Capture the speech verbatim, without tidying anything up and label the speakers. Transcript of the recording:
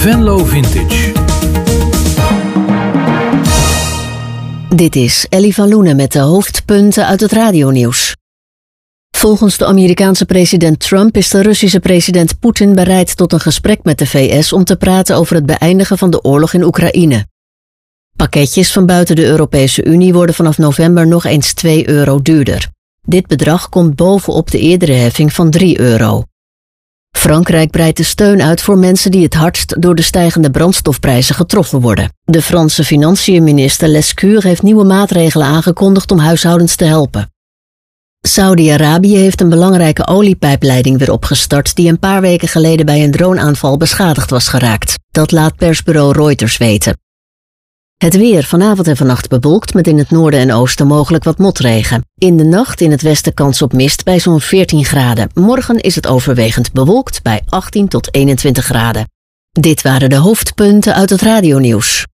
Speaker 1: Venlo Vintage.
Speaker 2: Dit is Ellie van Loenen met de hoofdpunten uit het radionieuws. Volgens de Amerikaanse president Trump is de Russische president Poetin bereid tot een gesprek met de V S om te praten over het beëindigen van de oorlog in Oekraïne. Pakketjes van buiten de Europese Unie worden vanaf november nog eens twee euro duurder. Dit bedrag komt bovenop de eerdere heffing van drie euro. Frankrijk breidt de steun uit voor mensen die het hardst door de stijgende brandstofprijzen getroffen worden. De Franse financiënminister Lescure heeft nieuwe maatregelen aangekondigd om huishoudens te helpen. Saudi-Arabië heeft een belangrijke oliepijpleiding weer opgestart die een paar weken geleden bij een droneaanval beschadigd was geraakt. Dat laat persbureau Reuters weten. Het weer vanavond en vannacht bewolkt met in het noorden en oosten mogelijk wat motregen. In de nacht in het westen kans op mist bij zo'n veertien graden. Morgen is het overwegend bewolkt bij achttien tot eenentwintig graden. Dit waren de hoofdpunten uit het radionieuws.